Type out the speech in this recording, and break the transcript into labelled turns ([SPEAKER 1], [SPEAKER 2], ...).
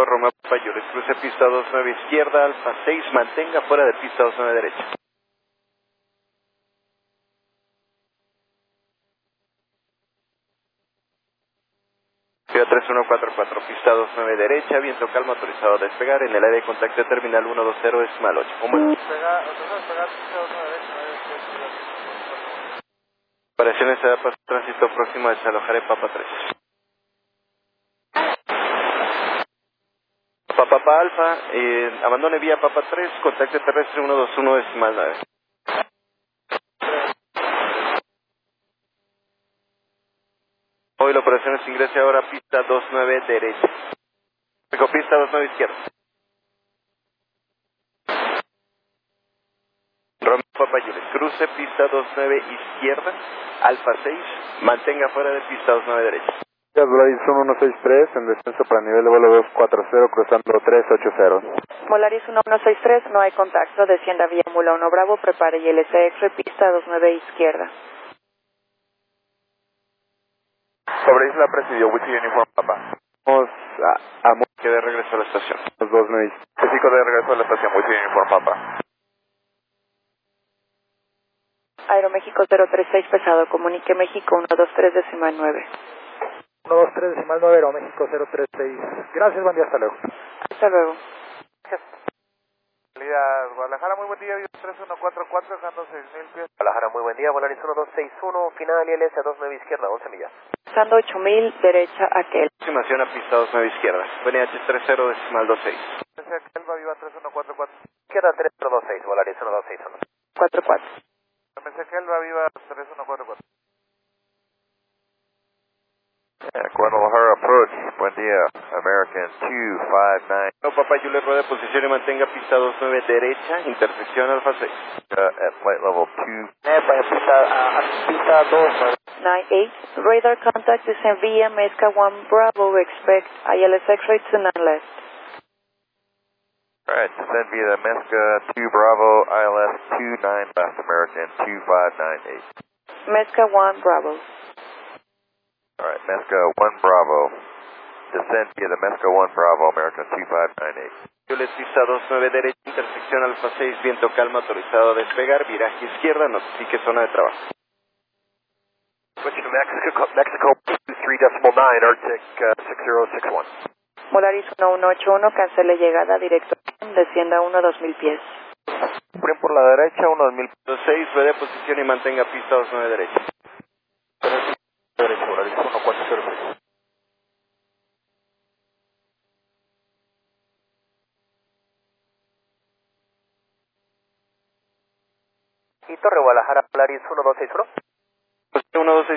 [SPEAKER 1] Romeo Papa Juliet, cruce pista 29 izquierda, Alfa 6, mantenga fuera de pista 29 derecha. Vía 3144, pista 29 derecha, viento calmo, autorizado a despegar, en el área de contacto de terminal 120 decimal 8. ¿Cómo es?
[SPEAKER 2] Despegar, pista 29 derecha,
[SPEAKER 1] Operaciones de paso tránsito próximo a desalojar Papa 3. Papa Alfa, abandone vía Papa 3, contacto terrestre 121 decimal 9. Hoy la operación es ingrese ahora a pista 29 derecha. Pista 29 izquierda. Romeo Papa Juliet, cruce pista 29 izquierda, Alfa 6, mantenga fuera de pista 29 derecha.
[SPEAKER 3] Volaris 1163 en descenso para nivel de vuelo 240 cruzando 380.
[SPEAKER 4] Volaris 1163, no hay contacto, descienda vía Mula 1 Bravo, prepare ILS-X, pista 29 izquierda.
[SPEAKER 3] Sobre Isla Presidio, Wiki Uniform Papa. Vamos a
[SPEAKER 1] Que de regreso a la estación.
[SPEAKER 3] los 29. México de regreso a la estación, Wiki Uniform Papa.
[SPEAKER 4] Aeroméxico 036 pesado, comunique México 123 decimal 9.
[SPEAKER 2] 123 decimal 9, Aeroméxico 036. Gracias, buen día, hasta luego.
[SPEAKER 4] Hasta luego.
[SPEAKER 2] Salida Guadalajara, muy buen día, 3144, dejando 6000 pies. Guadalajara, muy buen día, Volaris 1261, final ILS 29 izquierda, 11 millas.
[SPEAKER 4] Pasando 8000, derecha aquel.
[SPEAKER 1] Aproximación a pista 29 izquierda. VNH 30 decimal 26.
[SPEAKER 2] Elba Viva 3144. Izquierda 3026, Volaris 1261.
[SPEAKER 4] 44.
[SPEAKER 2] Elba Viva 3144.
[SPEAKER 3] Guadalajara approach, buen día, American 259.
[SPEAKER 1] No, Papa Juliet, rueda de posición y mantenga pista 29 derecha, intersección Alfa 6.
[SPEAKER 3] At flight level 2.
[SPEAKER 2] Pista 2.
[SPEAKER 4] 98, radar contact descend via Mezca 1 Bravo, expect ILS-X rate to 9 left.
[SPEAKER 3] Alright, descend via the Mesca 2 Bravo, ILS 29 left, American 2598.
[SPEAKER 4] Mezca 1 Bravo.
[SPEAKER 3] Alright, Mesca 1 Bravo. Descend via the Mesca 1 Bravo, American 2598.
[SPEAKER 1] Juliet, pista 29 derecha, intersección Alfa 6, viento calma, autorizado a despegar, viraje izquierda, notifique zona de trabajo.
[SPEAKER 3] Switch to Mexico 23.9, Arctic 6061.
[SPEAKER 4] Volaris 1181, cancele llegada, directo, descienda 2000 pies.
[SPEAKER 3] Cubren por la derecha, 2000.
[SPEAKER 1] 6, rueda de posición y mantenga pista 29 derecha.
[SPEAKER 3] Derecha, Volaris 1406.
[SPEAKER 2] Y Torre Guadalajara, Volaris 1261.
[SPEAKER 1] 126